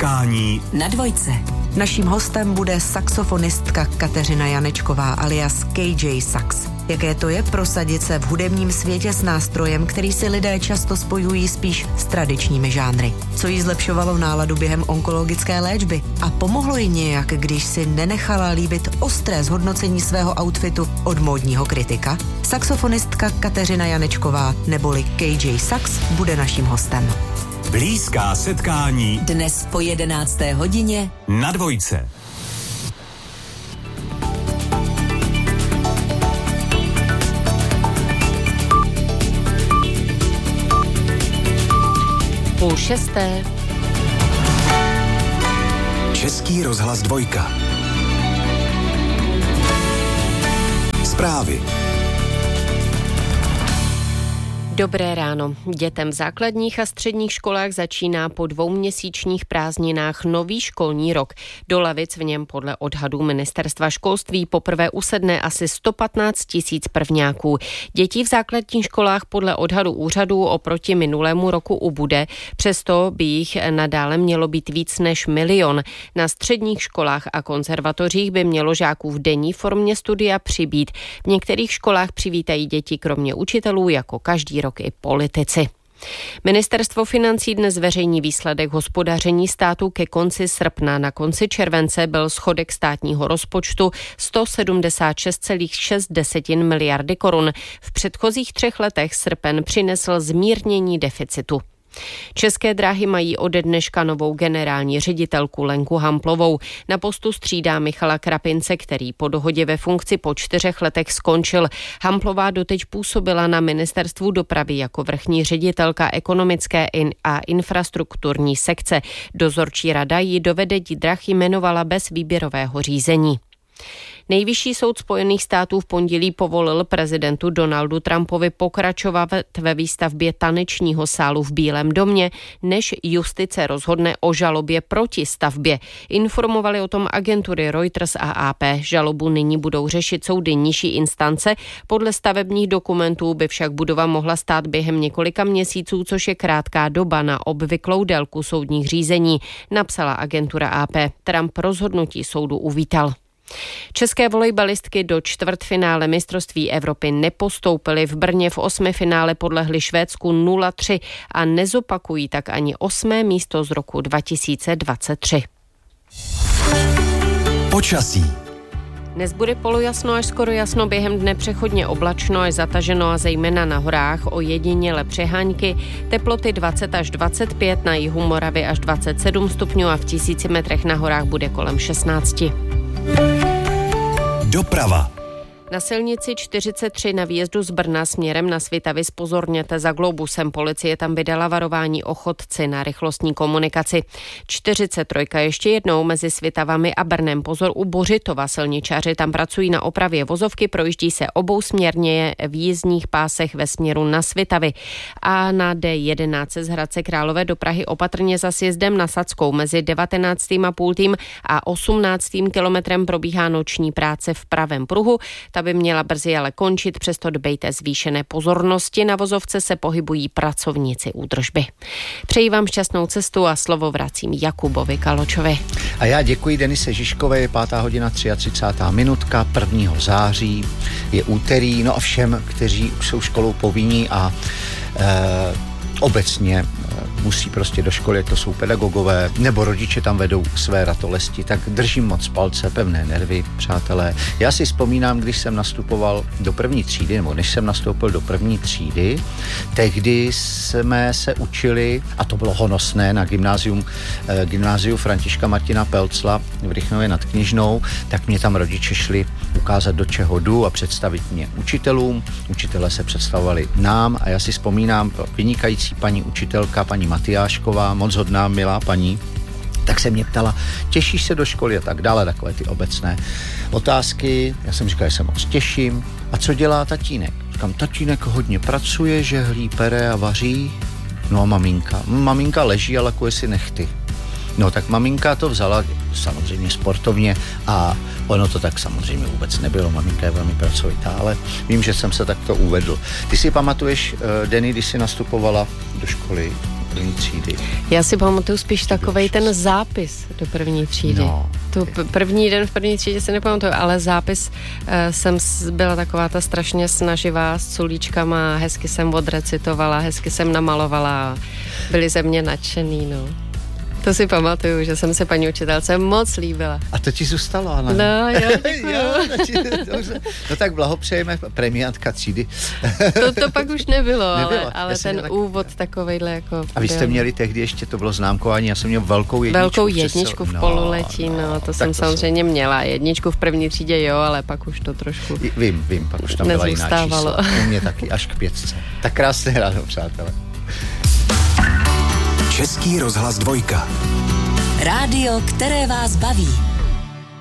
setkání na Dvojce. Naším hostem bude saxofonistka Kateřina Janečková alias KJ Sax. Jaké to je prosadit se v hudebním světě s nástrojem, který si lidé často spojují spíš s tradičními žánry. Co jí zlepšovalo náladu během onkologické léčby a pomohlo jí nějak, když si nenechala líbit ostré zhodnocení svého outfitu od módního kritika? Saxofonistka Kateřina Janečková neboli KJ Sax bude naším hostem. Blízká setkání Dnes po 11. hodině na Dvojce. Půl šesté. Český rozhlas Dvojka. Zprávy. Dobré ráno. Dětem v základních a středních školách začíná po 2měsíčních prázdninách nový školní rok. Do lavic v něm podle odhadů ministerstva školství poprvé usedne asi 115 000 prvňáků. Dětí v základních školách podle odhadu úřadů oproti minulému roku ubude, přesto by jich nadále mělo být víc než 1 000 000. Na středních školách a konzervatořích by mělo žáků v denní formě studia přibýt. V některých školách přivítají děti kromě učitelů jako každý rok i politici. Ministerstvo financí dnes zveřejní výsledek hospodaření státu ke konci srpna. Na konci července byl schodek státního rozpočtu 176,6 miliardy korun. V předchozích 3 letech srpen přinesl zmírnění deficitu. České dráhy mají ode dneška novou generální ředitelku Lenku Hamplovou. Na postu střídá Michala Krapince, který po dohodě ve funkci po 4 letech skončil. Hamplová doteď působila na ministerstvu dopravy jako vrchní ředitelka ekonomické a infrastrukturní sekce. Dozorčí rada ji do vedení drah jmenovala bez výběrového řízení. Nejvyšší soud Spojených států v pondělí povolil prezidentu Donaldu Trumpovi pokračovat ve výstavbě tanečního sálu v Bílém domě, než justice rozhodne o žalobě proti stavbě. Informovali o tom agentury Reuters a AP. Žalobu nyní budou řešit soudy nižší instance. Podle stavebních dokumentů by však budova mohla stát během několika měsíců, což je krátká doba na obvyklou délku soudních řízení, napsala agentura AP. Trump rozhodnutí soudu uvítal. České volejbalistky do čtvrtfinále mistrovství Evropy nepostoupily. V Brně v 8. finále podlehly Švédsku 0-3 a nezopakují tak ani 8. místo z roku 2023. Počasí. Dnes bude polojasno až skoro jasno, během dne přechodně oblačno až zataženo a zejména na horách ojediněle přehánky. Teploty 20 až 25, na jihu Moravy až 27 stupňů a v 1000 metrech na horách bude kolem 16. Doprava. Na silnici 43 na výjezdu z Brna směrem na Svitavy zpozorněte za globusem. Policie tam vydala varování o chodci na rychlostní komunikaci. 43 ještě jednou mezi Svitavami a Brnem. Pozor u Bořitova, silničáři tam pracují na opravě vozovky, projíždí se obousměrně v jízdních pásech ve směru na Svitavy. A na D11 z Hradce Králové do Prahy opatrně za sjezdem na Sadskou mezi 19,5 a 18. kilometrem probíhá noční práce v pravém pruhu. Ta by měla brzy ale končit, přesto dbejte zvýšené pozornosti. Na vozovce se pohybují pracovníci údržby. Přeji vám šťastnou cestu a slovo vracím Jakubovi Kaločovi. A já děkuji Denise Žižkové, je 5:33 1. září, je úterý, no a všem, kteří už jsou školou povinní a obecně musí prostě do školy, to jsou pedagogové, nebo rodiče tam vedou své ratolesti, tak držím moc palce, pevné nervy, přátelé. Já si vzpomínám, když jsem nastupoval do 1. třídy, nebo než jsem nastoupil do 1. třídy, tehdy jsme se učili, a to bylo honosné, na gymnáziu Františka Martina Pelcla v Rychnově nad Kněžnou, tak mě tam rodiče šli ukázat, do čeho jdu a představit mě učitelům. Učitelé se představovali nám a já si vzpomínám, vynikající paní učitelka, paní Matyášková, moc hodná, milá paní, tak se mě ptala, těšíš se do školy a tak dále, takové ty obecné otázky. Já jsem říkal, že se moc těším. A co dělá tatínek? Říkám, tatínek hodně pracuje, žehlí, pere a vaří. No a maminka? Maminka leží, ale lakuje si nechty. No tak maminka to vzala samozřejmě sportovně a ono to tak samozřejmě vůbec nebylo. Maminka je velmi pracovitá, ale vím, že jsem se takto uvedl. Ty si pamatuješ, Denny, když jsi nastupovala do školy, první třídy. Já si pamatuju spíš takovej ten zápis do první třídy. No. Tu první den v první třídě si nepamatuju, ale zápis jsem byla taková ta strašně snaživá s culíčkama, hezky jsem odrecitovala, hezky jsem namalovala, byli ze mě nadšený, no. To si pamatuju, že jsem se paní učitelce moc líbila. A to ti zůstalo, Ana? No, jo, Dobře. No tak blahopřejeme, premiantka třídy. To pak už nebylo. Ale ten úvod takovejhle jako... A vy jste měli tehdy ještě, to bylo známkování, já jsem měl velkou jedničku v pololetí, to jsem samozřejmě měla. Jedničku v první třídě, jo, ale pak už to trošku Vím, pak už tam byla jiná čísla. U mě taky až k 5. Tak krásné ráno, přátelé. Český rozhlas 2. Rádio, které vás baví.